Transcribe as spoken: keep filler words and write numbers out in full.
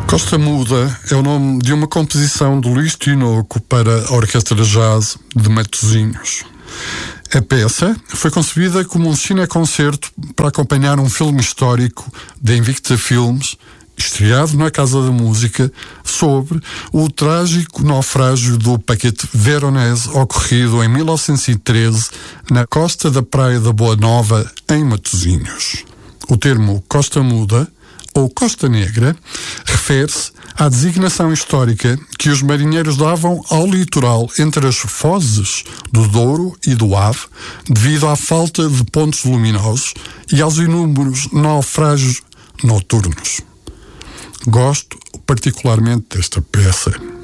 Costa Muda é o nome de uma composição de Luís Tinoco para a Orquestra de Jazz de Matosinhos. A peça foi concebida como um cineconcerto para acompanhar um filme histórico da Invicta Filmes, estreado na Casa da Música, sobre o trágico naufrágio do paquete Veronese ocorrido em mil novecentos e treze na costa da Praia da Boa Nova, em Matosinhos. O termo Costa Muda ou Costa Negra refere-se à designação histórica que os marinheiros davam ao litoral entre as fozes do Douro e do Ave, devido à falta de pontos luminosos e aos inúmeros naufrágios noturnos. Gosto particularmente desta peça.